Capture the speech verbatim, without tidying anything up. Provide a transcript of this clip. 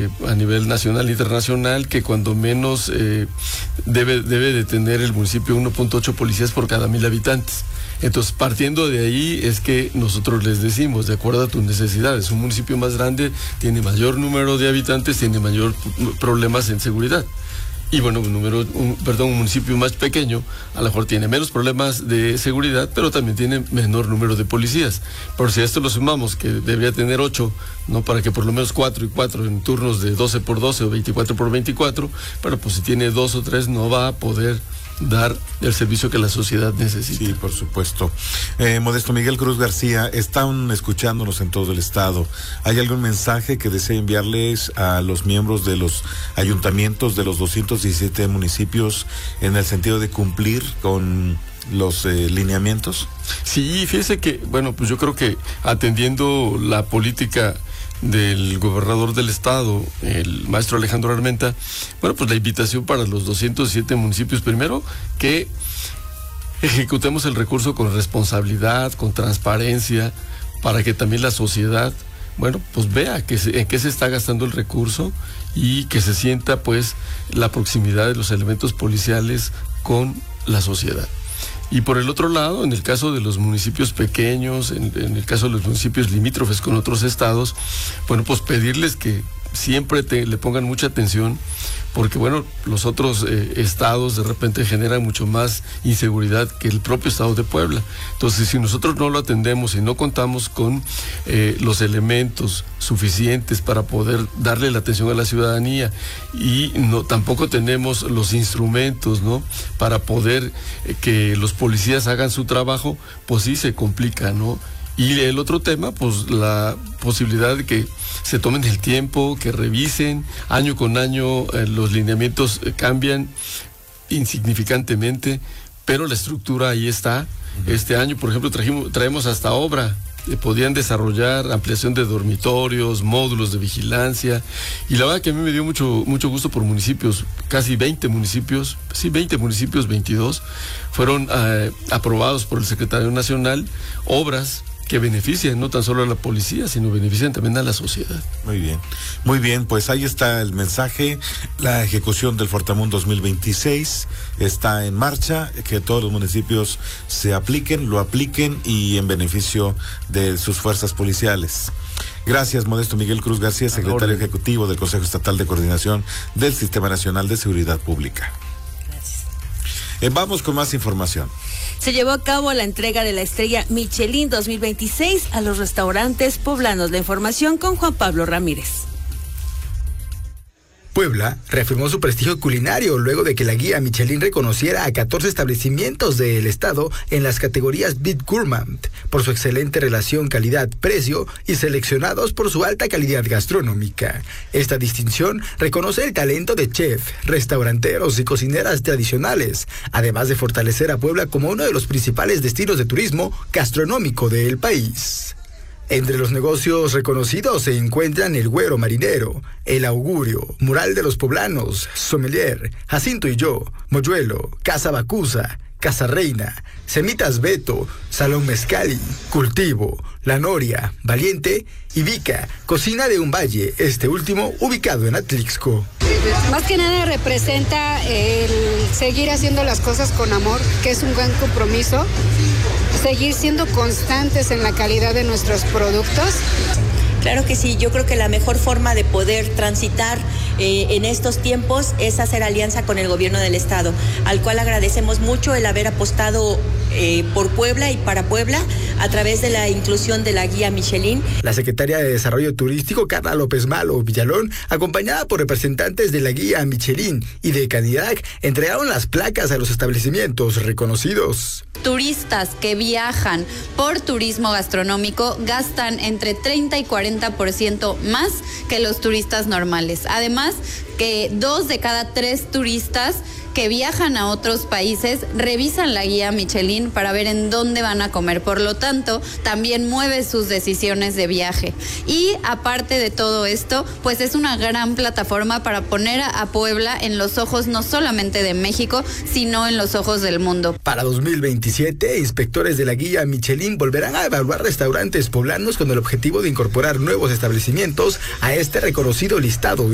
eh, a nivel nacional e internacional que cuando menos eh, debe, debe de tener el municipio uno punto ocho policías por cada mil habitantes. Entonces, partiendo de ahí es que nosotros les decimos, de acuerdo a tus necesidades, un municipio más grande tiene mayor número de habitantes, tiene mayor problemas en seguridad. Y bueno, un número, un, perdón, un municipio más pequeño a lo mejor tiene menos problemas de seguridad, pero también tiene menor número de policías. Por si a esto lo sumamos, que debería tener ocho, ¿no? Para que por lo menos cuatro y cuatro en turnos de doce por doce o veinticuatro por veinticuatro, pero pues si tiene dos o tres no va a poder dar el servicio que la sociedad necesita. Sí, por supuesto. Eh, Modesto Miguel Cruz García, están escuchándonos en todo el estado. ¿Hay algún mensaje que desea enviarles a los miembros de los ayuntamientos de los doscientos diecisiete municipios en el sentido de cumplir con los eh, lineamientos? Sí, fíjese que, bueno, pues yo creo que atendiendo la política del gobernador del estado, el maestro Alejandro Armenta, bueno, pues la invitación para los doscientos siete municipios, primero, que ejecutemos el recurso con responsabilidad, con transparencia, para que también la sociedad, bueno, pues vea que se, en qué se está gastando el recurso y que se sienta, pues, la proximidad de los elementos policiales con la sociedad. Y por el otro lado, en el caso de los municipios pequeños, en, en el caso de los municipios limítrofes con otros estados, bueno, pues pedirles que siempre te, le pongan mucha atención, porque bueno, los otros eh, estados de repente generan mucho más inseguridad que el propio estado de Puebla. Entonces, si nosotros no lo atendemos y no contamos con eh, los elementos suficientes para poder darle la atención a la ciudadanía y no tampoco tenemos los instrumentos, ¿no?, para poder eh, que los policías hagan su trabajo, pues sí se complica, ¿no? Y el otro tema, pues la posibilidad de que se tomen el tiempo, que revisen, año con año eh, los lineamientos eh, cambian insignificantemente, pero la estructura ahí está. Uh-huh. Este año, por ejemplo, trajimos, traemos hasta obra. Eh, podían desarrollar ampliación de dormitorios, módulos de vigilancia, y la verdad que a mí me dio mucho, mucho gusto por municipios, casi veinte municipios, sí, veinte municipios, veintidós, fueron eh, aprobados por el Secretario Nacional, obras que benefician no tan solo a la policía, sino benefician también a la sociedad. Muy bien, muy bien, pues ahí está el mensaje. La ejecución del Fortamun dos mil veintiséis está en marcha, que todos los municipios se apliquen, lo apliquen y en beneficio de sus fuerzas policiales. Gracias, Modesto Miguel Cruz García, secretario ejecutivo del Consejo Estatal de Coordinación del Sistema Nacional de Seguridad Pública. Gracias. Eh, vamos con más información. Se llevó a cabo la entrega de la estrella Michelin dos mil veintiséis a los restaurantes poblanos. La información con Juan Pablo Ramírez. Puebla reafirmó su prestigio culinario luego de que la guía Michelin reconociera a catorce establecimientos del estado en las categorías Bit Gourmand por su excelente relación calidad-precio y seleccionados por su alta calidad gastronómica. Esta distinción reconoce el talento de chef, restauranteros y cocineras tradicionales, además de fortalecer a Puebla como uno de los principales destinos de turismo gastronómico del país. Entre los negocios reconocidos se encuentran El Güero Marinero, El Augurio, Mural de los Poblanos, Sommelier, Jacinto y Yo, Moyuelo, Casa Bacusa, Casa Reina, Semitas Beto, Salón Mezcali, Cultivo, La Noria, Valiente y Vica, Cocina de un Valle, este último ubicado en Atlixco. Más que nada representa el seguir haciendo las cosas con amor, que es un gran compromiso, seguir siendo constantes en la calidad de nuestros productos. Claro que sí, yo creo que la mejor forma de poder transitar eh, en estos tiempos es hacer alianza con el gobierno del estado, al cual agradecemos mucho el haber apostado eh, por Puebla y para Puebla a través de la inclusión de la guía Michelin. La secretaria de Desarrollo Turístico, Carla López Malo Villalón, acompañada por representantes de la guía Michelin y de Canidac, entregaron las placas a los establecimientos reconocidos. Turistas que viajan por turismo gastronómico gastan entre treinta y cuarenta por ciento más que los turistas normales. Además, que dos de cada tres turistas que viajan a otros países revisan la guía Michelin para ver en dónde van a comer. Por lo tanto, también mueve sus decisiones de viaje. Y aparte de todo esto, pues es una gran plataforma para poner a Puebla en los ojos no solamente de México, sino en los ojos del mundo. Para dos mil veintisiete, inspectores de la guía Michelin volverán a evaluar restaurantes poblanos con el objetivo de incorporar nuevos establecimientos a este reconocido listado.